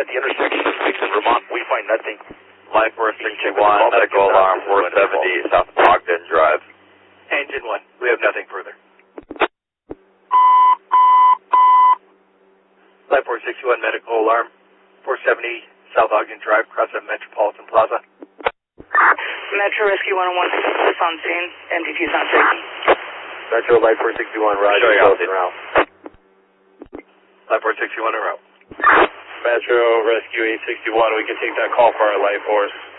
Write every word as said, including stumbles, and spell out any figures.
at the intersection of six and Vermont. We find nothing. Life Force sixty-one, medical alarm four seventy, South Ogden Drive. Engine one, we have nothing further. Life Force sixty-one, medical alarm four seventy, South Ogden Drive, cross at Metropolitan Plaza. Metro Rescue one oh one, is on scene, M D T's not taken. Metro Life Force sixty-one, roger, close en route. Life Force sixty-one en route. Metro Rescue eight sixty-one, we can take that call for our Life Force.